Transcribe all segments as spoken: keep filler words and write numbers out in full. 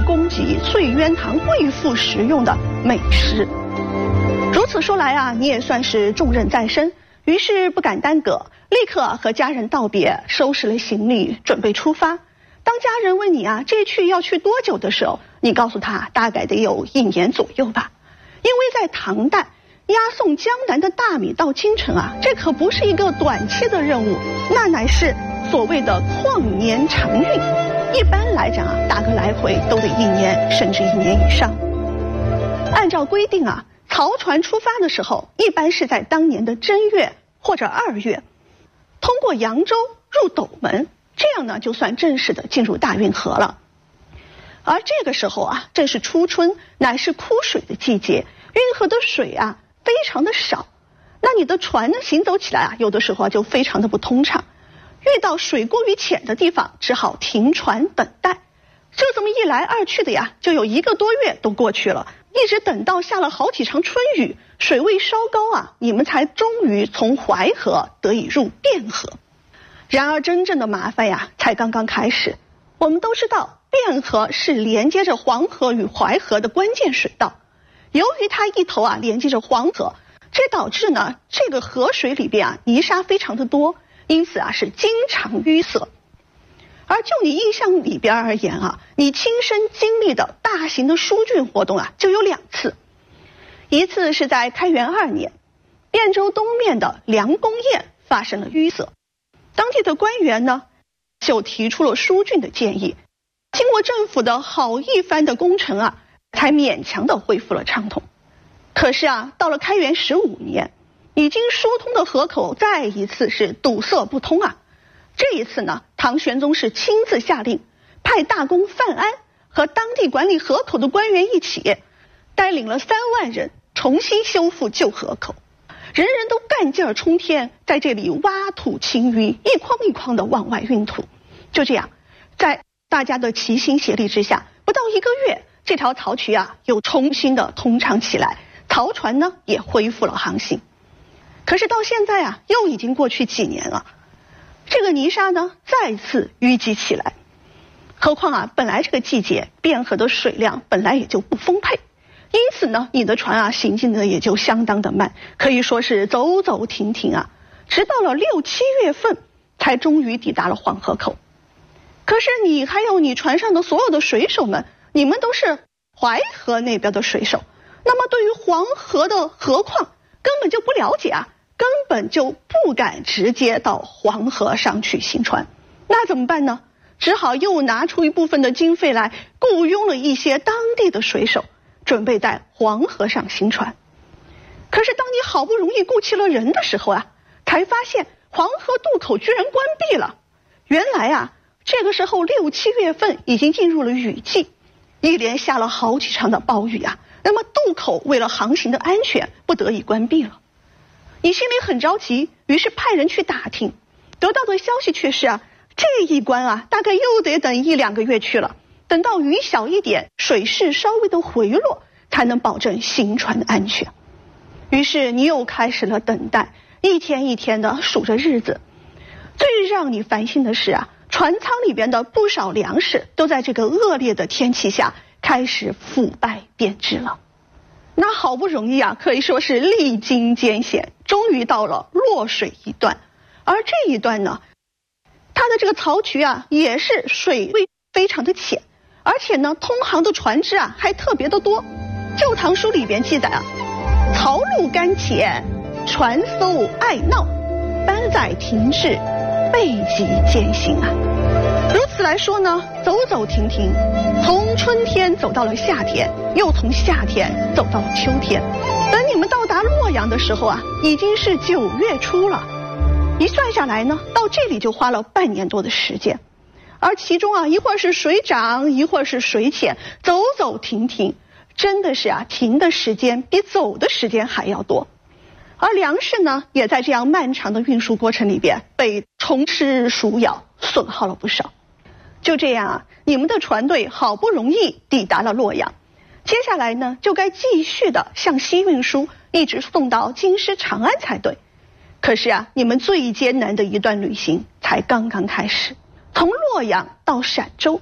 供给醉渊堂贵妇食用的美食。如此说来啊，你也算是重任在身，于是不敢耽搁，立刻和家人道别，收拾了行李，准备出发。当家人问你啊，这去要去多久的时候，你告诉他大概得有一年左右吧。因为在唐代，押送江南的大米到京城啊，这可不是一个短期的任务，那乃是所谓的旷年长运。一般来讲啊，大个来回都得一年，甚至一年以上。按照规定啊，漕船出发的时候，一般是在当年的正月或者二月，通过扬州入斗门，这样呢就算正式的进入大运河了。而这个时候啊，正是初春，乃是枯水的季节，运河的水啊非常的少，那你的船呢行走起来啊，有的时候啊就非常的不通畅。遇到水过于浅的地方，只好停船等待。就这么一来二去的呀，就有一个多月都过去了，一直等到下了好几场春雨，水位稍高啊，你们才终于从淮河得以入汴河。然而真正的麻烦呀，才刚刚开始。我们都知道，汴河是连接着黄河与淮河的关键水道。由于它一头啊连接着黄河，这导致呢这个河水里边啊泥沙非常的多，因此啊是经常淤塞。而就你印象里边而言啊，你亲身经历的大型的疏浚活动啊就有两次。一次是在开元二年，汴州东面的梁公堰发生了淤塞，当地的官员呢就提出了疏浚的建议，经过政府的好一番的工程啊，才勉强的恢复了畅通。可是啊，到了开元十五年，已经疏通的河口再一次是堵塞不通啊。这一次呢，唐玄宗是亲自下令，派大公范安和当地管理河口的官员一起，带领了三万人重新修复旧河口，人人都干劲儿冲天，在这里挖土清淤，一筐一筐的往外运土。就这样，在大家的齐心协力之下，不到一个月，这条漕渠啊又重新的通畅起来，漕船呢也恢复了航行。可是到现在啊，又已经过去几年了，这个泥沙呢再次淤积起来。何况啊，本来这个季节汴河的水量本来也就不丰沛，因此呢，你的船啊行进的也就相当的慢，可以说是走走停停啊，直到了六七月份才终于抵达了黄河口。可是你还有你船上的所有的水手们，你们都是淮河那边的水手，那么对于黄河的河况根本就不了解啊，根本就不敢直接到黄河上去行船。那怎么办呢？只好又拿出一部分的经费来，雇佣了一些当地的水手，准备在黄河上行船。可是当你好不容易雇齐了人的时候啊，才发现黄河渡口居然关闭了。原来啊，这个时候六七月份已经进入了雨季，一连下了好几场的暴雨啊，那么渡口为了航行的安全，不得已关闭了。你心里很着急，于是派人去打听，得到的消息却是啊，这一关啊，大概又得等一两个月去了，等到雨小一点，水势稍微的回落，才能保证行船的安全。于是你又开始了等待，一天一天的数着日子。最让你烦心的是啊，船舱里边的不少粮食都在这个恶劣的天气下开始腐败变质了。那好不容易啊，可以说是历经艰险，终于到了洛水一段。而这一段呢，它的这个漕渠啊，也是水位非常的浅，而且呢，通航的船只啊还特别的多。旧唐书里边记载啊，漕路干浅，船艘爱闹，班载停滞，备极艰辛啊。如此来说呢，走走停停，从春天走到了夏天，又从夏天走到了秋天。等你们到达洛阳的时候啊，已经是九月初了。一算下来呢，到这里就花了半年多的时间。而其中啊，一会儿是水涨，一会儿是水浅，走走停停，真的是啊，停的时间比走的时间还要多。而粮食呢，也在这样漫长的运输过程里边被虫吃鼠咬，损耗了不少。就这样啊，你们的船队好不容易抵达了洛阳，接下来呢，就该继续的向西运输，一直送到京师长安才对。可是啊，你们最艰难的一段旅行才刚刚开始。从洛阳到陕州，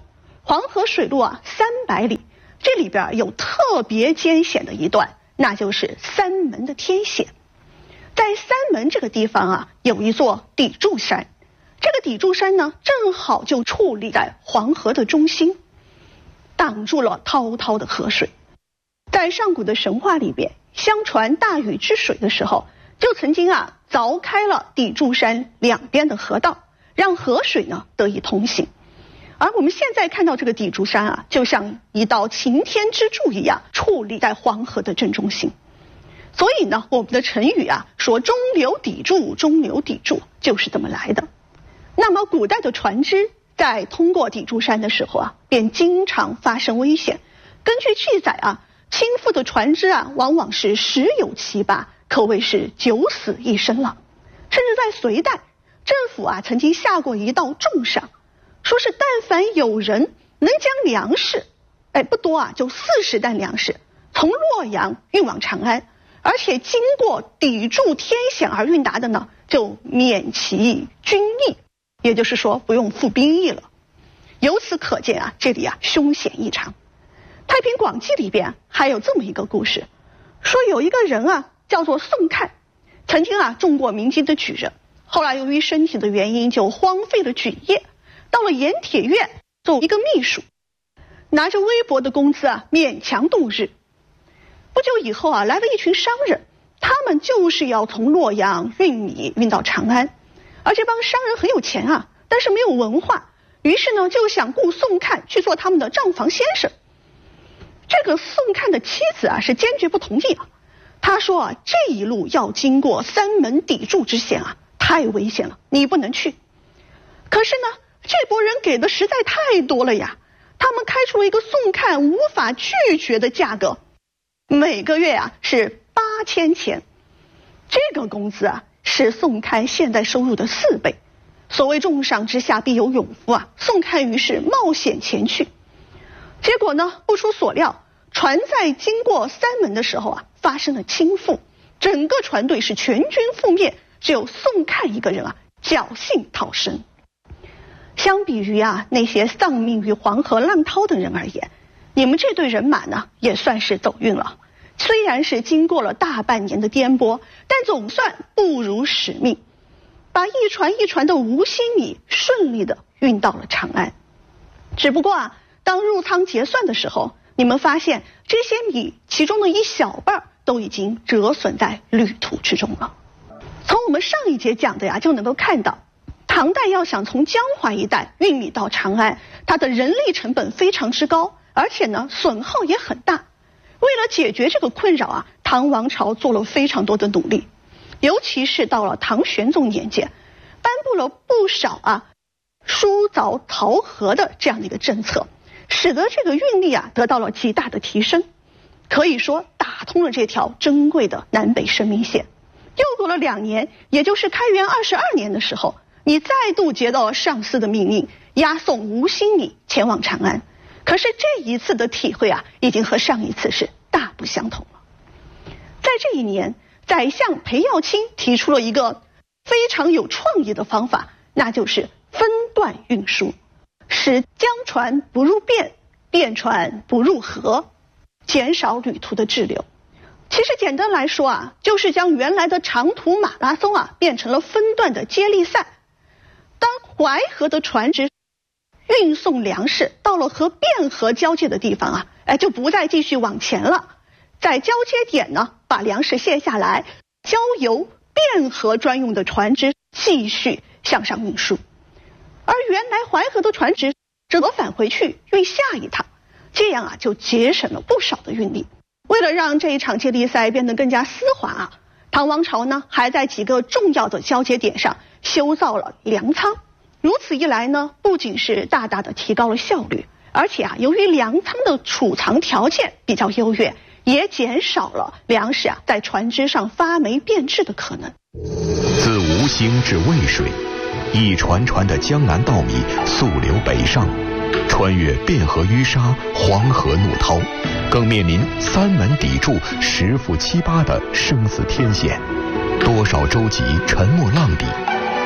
黄河水路啊三百里，这里边有特别艰险的一段，那就是三门的天险。在三门这个地方啊，有一座砥柱山，这个砥柱山呢，正好就矗立在黄河的中心，挡住了滔滔的河水。在上古的神话里边，相传大禹治水的时候，就曾经啊凿开了砥柱山两边的河道，让河水呢得以通行。而我们现在看到这个砥柱山啊，就像一道擎天之柱一样，矗立在黄河的正中心。所以呢，我们的成语啊说中流砥柱，中流砥柱就是这么来的。那么古代的船只在通过砥柱山的时候啊，便经常发生危险。根据记载啊，倾覆的船只啊，往往是十有七八，可谓是九死一生了。甚至在隋代，政府啊曾经下过一道重赏，说是但凡有人能将粮食，哎不多啊，就四十担粮食，从洛阳运往长安，而且经过砥柱天险而运达的呢，就免其军役，也就是说不用服兵役了。由此可见啊，这里啊凶险异常。太平广记里边还有这么一个故事，说有一个人啊叫做宋看，曾经啊中过明经的举人，后来由于身体的原因就荒废了举业，到了盐铁院做一个秘书，拿着微薄的工资啊勉强度日。不久以后啊，来了一群商人，他们就是要从洛阳运米运到长安，而这帮商人很有钱啊，但是没有文化，于是呢就想雇宋看去做他们的账房先生。这个宋看的妻子啊是坚决不同意啊，他说啊，这一路要经过三门砥柱之险啊，太危险了，你不能去。可是呢，这拨人给的实在太多了呀，他们开出了一个宋看无法拒绝的价格，每个月啊是八千钱，这个工资啊是宋看现在收入的四倍。所谓重赏之下必有勇夫啊，宋看于是冒险前去。结果呢，不出所料，船在经过三门的时候啊，发生了倾覆，整个船队是全军覆灭，只有宋看一个人啊侥幸逃生。相比于啊那些丧命于黄河浪涛的人而言，你们这队人马呢也算是走运了。虽然是经过了大半年的颠簸，但总算不辱使命，把一船一船的无心米顺利的运到了长安。只不过啊，当入仓结算的时候，你们发现这些米其中的一小半都已经折损在旅途之中了。从我们上一节讲的呀，就能够看到，唐代要想从江淮一带运米到长安，它的人力成本非常之高，而且呢损耗也很大。为了解决这个困扰啊，唐王朝做了非常多的努力，尤其是到了唐玄宗年间，颁布了不少啊疏凿漕河的这样的一个政策，使得这个运力啊得到了极大的提升，可以说打通了这条珍贵的南北生命线。又过了两年，也就是开元二十二年的时候，你再度接到了上司的命令，押送吴兴米前往长安。可是这一次的体会啊，已经和上一次是大不相同了。在这一年，宰相裴耀卿提出了一个非常有创意的方法，那就是分段运输，使江船不入汴，汴船不入河，减少旅途的滞留。其实简单来说啊，就是将原来的长途马拉松啊变成了分段的接力赛。当淮河的船只运送粮食到了和汴河交界的地方啊，哎，就不再继续往前了，在交接点呢把粮食卸下来，交由汴河专用的船只继续向上运输。而原来淮河的船只折返回去运下一趟，这样啊就节省了不少的运力。为了让这一场接力赛变得更加丝滑啊，唐王朝呢还在几个重要的交接点上修造了粮仓。如此一来呢，不仅是大大的提高了效率，而且啊，由于粮仓的储藏条件比较优越，也减少了粮食啊在船只上发霉变质的可能。 自吴兴至渭水，一船船的江南稻米溯流北上，穿越汴河淤沙、黄河怒涛，更面临三门砥柱、十负七八的生死天险。多少舟楫沉没浪底，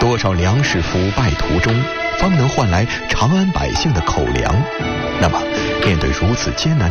多少粮食腐败途中，方能换来长安百姓的口粮？那么，面对如此艰难